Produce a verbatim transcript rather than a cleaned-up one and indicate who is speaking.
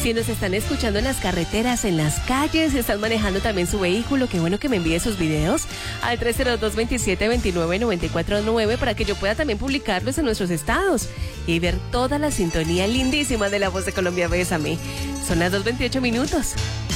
Speaker 1: Si nos están escuchando en las carreteras, en las calles, si están manejando también su vehículo, qué bueno que me envíe sus videos al tres cero dos, veintisiete veintinueve, noventa y cuatro nueve para que yo pueda también publicarlos en nuestros estados y ver toda la sintonía lindísima de La Voz de Colombia. Bésame. Son las dos veintiocho minutos.